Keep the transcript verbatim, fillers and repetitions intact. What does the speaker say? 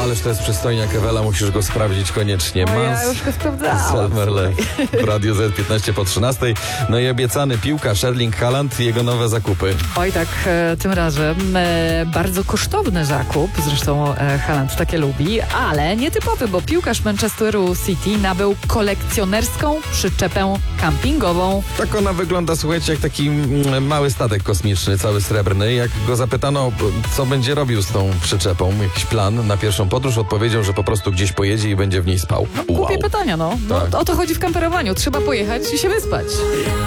ależ to jest przystojniak, Ewela, musisz go sprawdzić koniecznie. No ja Mans już go sprawdzałam. Selmerle w Radio Z piętnaście po trzynastej. No i obiecany piłkarz Erling Haaland i jego nowe zakupy. Oj tak, e, tym razem e, bardzo kosztowny zakup, zresztą e, Haaland takie lubi, ale nietypowy, bo piłkarz Manchesteru City nabył kolekcjonerską przyczepę kampingową. Tak ona wygląda, słuchajcie, jak taki mm, mały statek kosmiczny, cały srebrny. Jak go zapytano, co będzie robił z tą przyczepą, jakiś plan na pierwszą podróż, odpowiedział, że po prostu gdzieś pojedzie i będzie w niej spał. Głupie pytania, no. no Tak. O to chodzi w kamperowaniu. Trzeba pojechać i się wyspać.